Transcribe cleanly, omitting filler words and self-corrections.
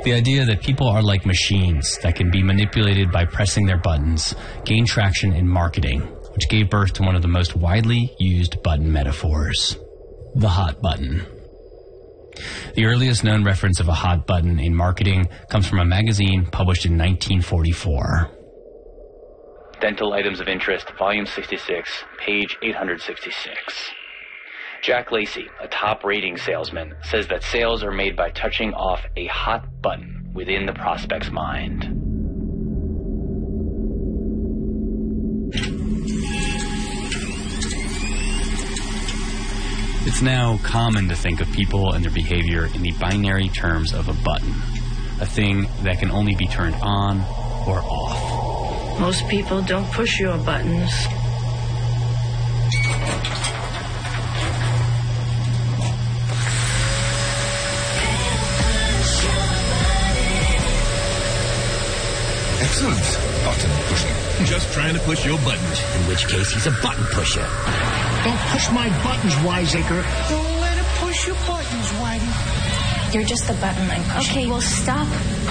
The idea that people are like machines that can be manipulated by pressing their buttons gained traction in marketing, which gave birth to one of the most widely used button metaphors, the hot button. The earliest known reference of a hot button in marketing comes from a magazine published in 1944. Dental Items of Interest, Volume 66, page 866. Jack Lacey, a top rating salesman, says that sales are made by touching off a hot button within the prospect's mind. It's now common to think of people and their behavior in the binary terms of a button, a thing that can only be turned on or off. Most people don't push your buttons. Excellent button pushing. Just trying to push your buttons. In which case, he's a button pusher. Don't push my buttons, wiseacre. Don't let him push your buttons, Whitey. You're just the button I'm pushing. Okay, well, stop